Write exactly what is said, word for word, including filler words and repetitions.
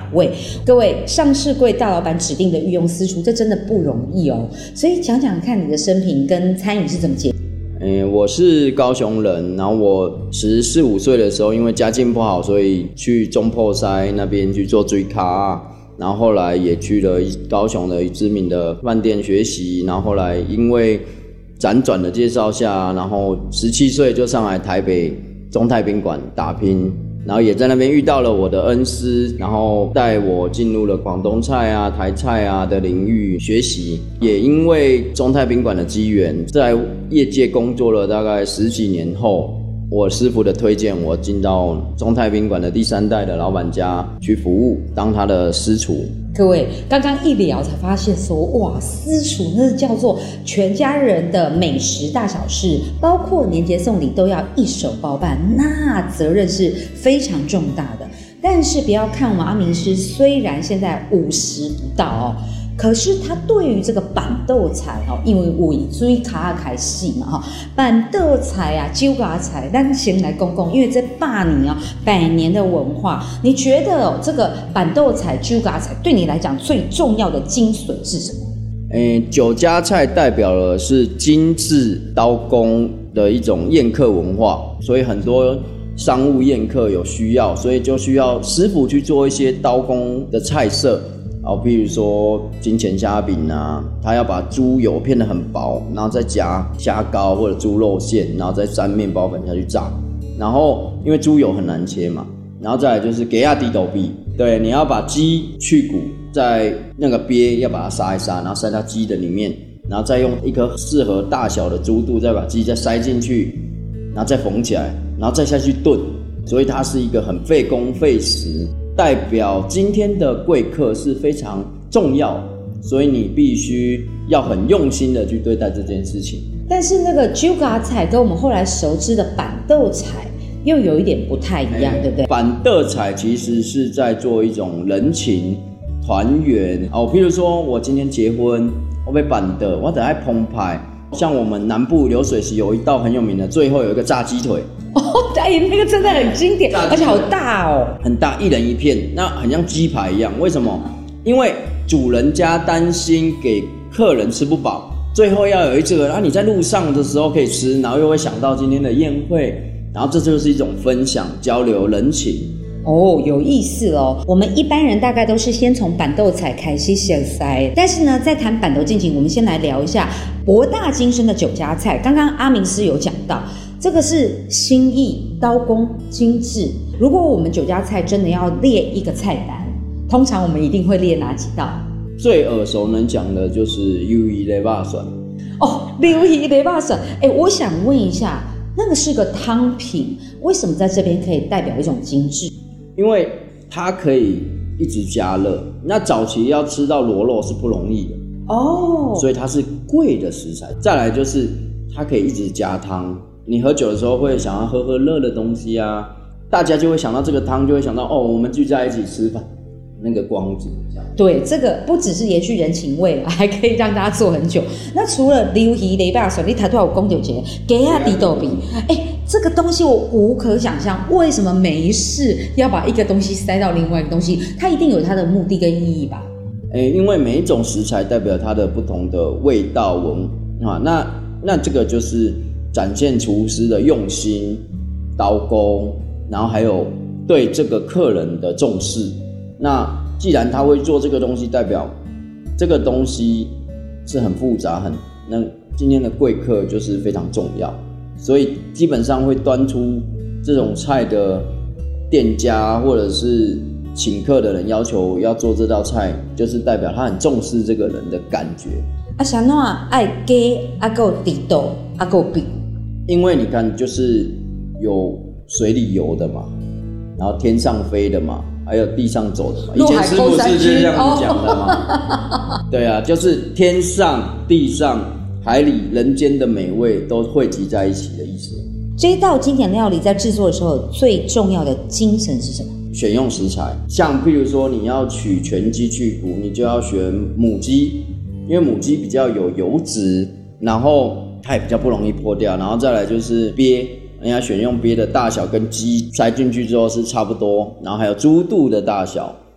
位。各位上市柜大老板指定的御用私厨，这真的不容易哦。所以讲讲看你的生平跟餐饮是怎么结。 嗯，我是高雄人，然后我十四五岁的时候，因为家境不好，所以去中破塞那边去做水咖，然后后来也去了高雄的知名的饭店学习，然后后来因为辗转的介绍下，然后十七岁就上来台北中泰宾馆打拼，然后也在那边遇到了我的恩师，然后带我进入了广东菜啊、台菜啊的领域学习。也因为中泰宾馆的机缘，在业界工作了大概十几年后，我师傅的推荐，我进到中泰宾馆的第三代的老板家去服务，当他的私厨。 各位刚刚一聊才发现说，哇，私厨那是叫做全家人的美食大小事，包括年节送礼都要一手包办，那责任是非常重大的。但是不要看我们阿明师虽然现在五十不到哦，可是他对于这个板豆菜哦，因为尾追卡开戏嘛哈，板豆菜啊、酒家菜，咱先来讲讲，因为这百年哦，百年的文化，你觉得哦，这个板豆菜、酒家菜对你来讲最重要的精髓是什么？ 诶，酒家菜代表的是精致刀工的一种宴客文化，所以很多商务宴客有需要，所以就需要师傅去做一些刀工的菜色。哦，比如说金钱虾饼啊，他要把猪油片得很薄，然后再加虾膏或者猪肉馅，然后再沾面包粉下去炸。然后因为猪油很难切嘛，然后再来就是给亚低斗币，对，你要把鸡去骨，在那个鳖要把它杀一杀，然后塞到鸡的里面，然后再用一颗适合大小的猪肚，再把鸡再塞进去，然后再缝起来，然后再下去炖，所以它是一个很费工费时。代表今天的贵客是非常重要，所以你必须要很用心的去对待这件事情。 但是那个酒家菜跟我们后来熟知的板豆菜又有一点不太一样，对不对？ 板豆菜其实是在做一种人情团圆哦，譬如说我今天结婚，我被板豆，我得爱澎湃。像我们南部流水席有一道很有名的，最后有一个炸鸡腿。 哦，哎，那个真的很经典，而且好大哦， 很大，一人一片，那很像鸡排一样。为什么？因为主人家担心给客人吃不饱，最后要有一这个，然后你在路上的时候可以吃，然后又会想到今天的宴会，然后这就是一种分享、交流、人情。 哦，有意思哦。我们一般人大概都是先从板豆菜开始先塞，但是呢，在谈板豆进行，我们先来聊一下博大精深的酒家菜。刚刚阿明师有讲到，这个是心意、刀工、精致。如果我们酒家菜真的要列一个菜单，通常我们一定会列哪几道？ 最耳熟能讲的就是鱿鱼雷霸蒜。 哦，鱿鱼雷霸蒜。哎，我想问一下，那个是个汤品，为什么在这边可以代表一种精致？ 因为它可以一直加热，那早期要吃到螺肉是不容易的哦，所以它是贵的食材。再来就是它可以一直加汤，你喝酒的时候会想要喝喝热的东西啊，大家就会想到这个汤，就会想到哦，我们聚在一起吃饭那个光景。 对，这个不只是延续人情味，还可以让大家坐很久。那除了鱿鱼雷霸蒜，你抬头有讲到一个鸡仔猪肚皮，哎，这个东西我无可想象，为什么没事要把一个东西塞到另外一个东西？它一定有它的目的跟意义吧？ 哎，因为每一种食材代表它的不同的味道文啊，那那这个就是展现厨师的用心、刀工，然后还有对这个客人的重视。那既然他会做这个东西，代表这个东西是很复杂，很那今天的贵客就是非常重要，所以基本上会端出这种菜的店家或者是请客的人要求要做这道菜，就是代表他很重视这个人的感觉。 啊，像那爱鸡啊，够地豆啊，够饼， 因为你看，就是有水里游的嘛，然后天上飞的嘛。还有地上走的嘛，以前师傅是这样子讲的嘛。哦、对啊，就是天上、地上、海里、人间的美味都汇集在一起的意思。 这一道经典料理在制作的时候，最重要的精神是什么？ 选用食材，像譬如说你要取全鸡去骨，你就要选母鸡，因为母鸡比较有油脂，然后它也比较不容易破掉。然后再来就是鳖。人家选用鳖的大小跟鸡塞进去之后是差不多，然后还有猪肚的大小，